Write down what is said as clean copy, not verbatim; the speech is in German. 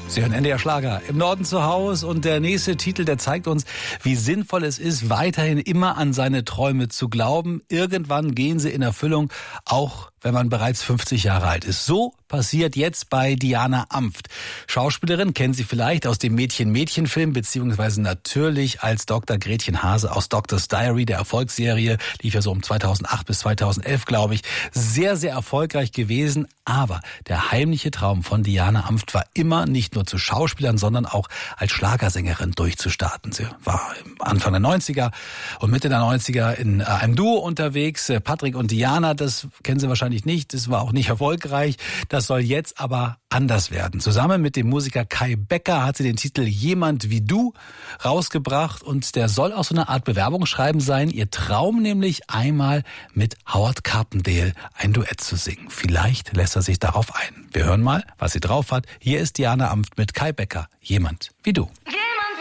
Sie hören NDR Schlager im Norden zu Hause und der nächste Titel, der zeigt uns, wie sinnvoll es ist, weiterhin immer an seine Träume zu glauben. Irgendwann gehen sie in Erfüllung, auch wenn man bereits 50 Jahre alt ist. So passiert jetzt bei Diana Amft. Schauspielerin, kennen Sie vielleicht aus dem Mädchen-Mädchen-Film, beziehungsweise natürlich als Dr. Gretchen Hase aus Doctor's Diary, der Erfolgsserie, lief ja so um 2008 bis 2011, glaube ich. Sehr, sehr erfolgreich gewesen, aber der heimliche Traum von Diana Amft war immer nicht nur zu Schauspielern, sondern auch als Schlagersängerin durchzustarten. Sie war Anfang der 90er und Mitte der 90er in einem Duo unterwegs. Patrick und Diana, das kennen Sie wahrscheinlich nicht, das war auch nicht erfolgreich. Das soll jetzt aber anders werden. Zusammen mit dem Musiker Kai Becker hat sie den Titel Jemand wie du rausgebracht und der soll auch so eine Art Bewerbungsschreiben sein. Ihr Traum nämlich, einmal mit Howard Carpendale ein Duett zu singen. Vielleicht lässt er sich darauf ein. Wir hören mal, was sie drauf hat. Hier ist Diana Amft mit Kai Becker. Jemand wie du.